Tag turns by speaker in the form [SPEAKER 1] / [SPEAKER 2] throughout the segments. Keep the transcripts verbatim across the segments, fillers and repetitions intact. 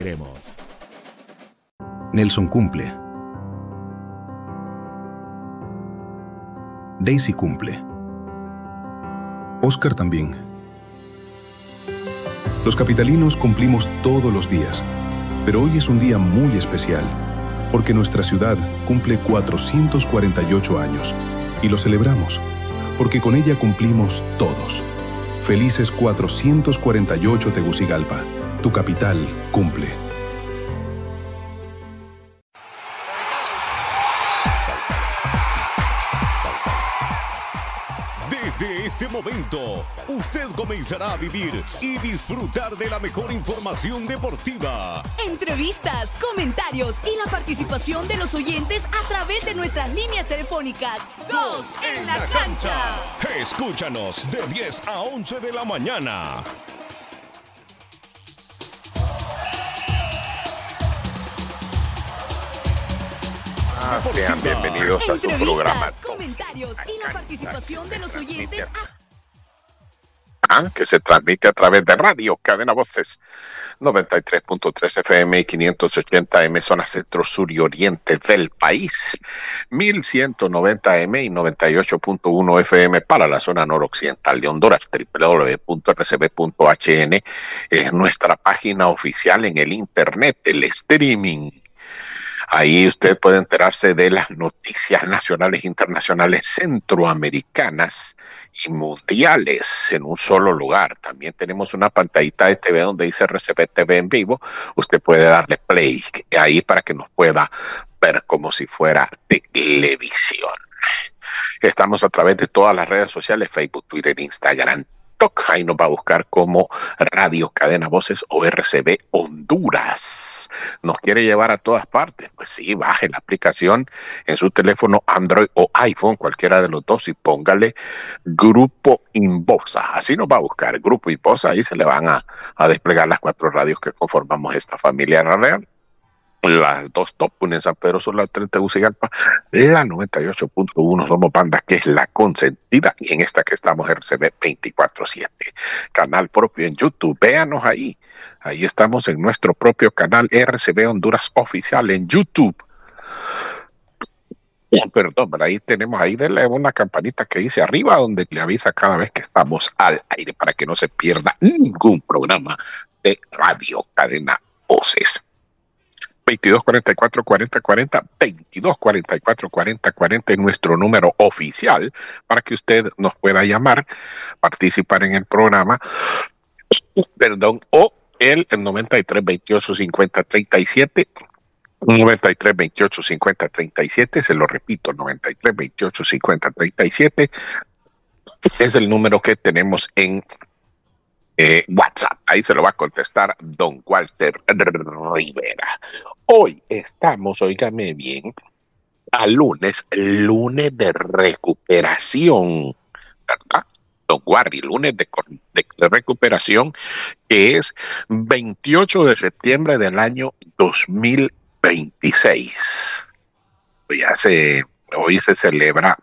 [SPEAKER 1] Queremos.
[SPEAKER 2] Nelson cumple. Daisy cumple. Oscar también. Los capitalinos cumplimos todos los días, pero hoy es un día muy especial, porque nuestra ciudad cumple cuatrocientos cuarenta y ocho años, y lo celebramos, porque con ella cumplimos todos. Felices cuatrocientos cuarenta y ocho Tegucigalpa, tu capital cumple.
[SPEAKER 1] Desde este momento, usted comenzará a vivir y disfrutar de la mejor información deportiva.
[SPEAKER 3] Entrevistas, comentarios y la participación de los oyentes a través de nuestras líneas telefónicas. Dos en la cancha.
[SPEAKER 1] Escúchanos de diez a once de la mañana.
[SPEAKER 4] Ah, sean bienvenidos a su programa.
[SPEAKER 3] Comentarios y la participación de los oyentes
[SPEAKER 4] a... que se transmite a través de Radio Cadena Voces noventa y tres punto tres F M y quinientos ochenta M, zona centro, sur y oriente del país, mil ciento noventa M y noventa y ocho punto uno F M para la zona noroccidental de Honduras. doble u doble u doble u punto r c b punto h n es nuestra página oficial en el internet, el streaming. Ahí usted puede enterarse de las noticias nacionales, internacionales, centroamericanas y mundiales en un solo lugar. También tenemos una pantallita de T V donde dice R C B T V en vivo. Usted puede darle play ahí para que nos pueda ver como si fuera televisión. Estamos a través de todas las redes sociales, Facebook, Twitter, Instagram, ahí nos va a buscar como Radio Cadena Voces o R C B Honduras. ¿Nos quiere llevar a todas partes? Pues sí, baje la aplicación en su teléfono Android o iPhone, cualquiera de los dos, y póngale Grupo Inbosa. Así nos va a buscar, Grupo Inbosa. Ahí se le van a, a desplegar las cuatro radios que conformamos esta familia radial. Las dos top, una en San Pedro Sula, tres en Tegucigalpa, la noventa y ocho punto uno somos banda, que es la consentida, y en esta que estamos R C B veinticuatro siete, canal propio en YouTube. Véanos ahí, ahí estamos en nuestro propio canal R C B Honduras Oficial en YouTube. Perdón, pero ahí tenemos, ahí denle una campanita que dice arriba, donde le avisa cada vez que estamos al aire, para que no se pierda ningún programa de Radio Cadena Voces. veintidós cuarenta y cuatro cuarenta cuarenta, veintidós cuarenta y cuatro cuarenta cuarenta es nuestro número oficial para que usted nos pueda llamar, participar en el programa, perdón, o el noventa y tres veintiocho cincuenta treinta y siete, noventa y tres veintiocho cincuenta treinta y siete, se lo repito, noventa y tres veintiocho cincuenta treinta y siete es el número que tenemos en Eh, WhatsApp. Ahí se lo va a contestar don Walter Rivera. Hoy estamos, óigame bien, a lunes, lunes de recuperación, ¿verdad? Don Warry, lunes de, de, de recuperación, que es veintiocho de septiembre del año dos mil veintiséis. Ya se, hoy se celebra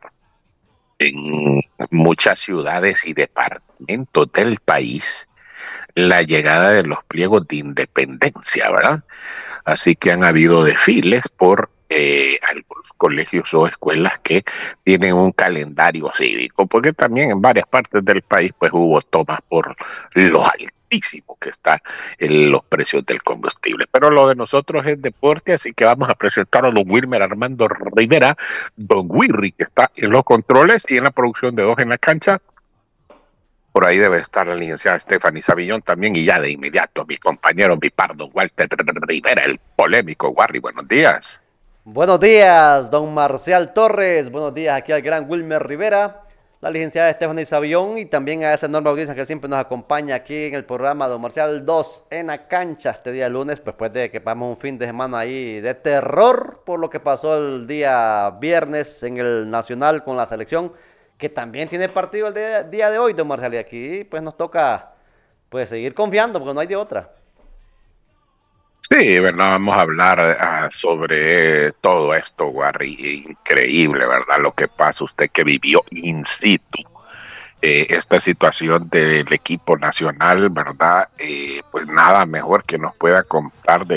[SPEAKER 4] en muchas ciudades y departamentos del país la llegada de los pliegos de independencia, ¿verdad? Así que han habido desfiles por eh, algunos colegios o escuelas que tienen un calendario cívico, porque también en varias partes del país pues hubo tomas por lo altísimo que están los precios del combustible. Pero lo de nosotros es deporte, así que vamos a presentar a don Wilmer Armando Rivera, don Wirri, que está en los controles y en la producción de Dos en la Cancha. Por ahí debe estar la licenciada Stephanie Savillón también, y ya de inmediato mi compañero, mi par, don Walter Rivera, el polémico Warry. Buenos días.
[SPEAKER 5] Buenos días, don Marcial Torres. Buenos días aquí al gran Wilmer Rivera, la licenciada Stephanie Savillón, y también a esa enorme audiencia que siempre nos acompaña aquí en el programa Don Marcial dos en la Cancha este día lunes, pues después de que pasamos un fin de semana ahí de terror por lo que pasó el día viernes en el Nacional con la selección, que también tiene partido el día, día de hoy, don Marcial, y aquí pues nos toca pues seguir confiando porque no hay de otra.
[SPEAKER 4] Sí, ¿verdad? Vamos a hablar uh, sobre todo esto, Warry. Increíble, ¿verdad? Lo que pasa, usted que vivió in situ eh, esta situación del equipo nacional, ¿verdad? Eh, pues nada mejor que nos pueda contar de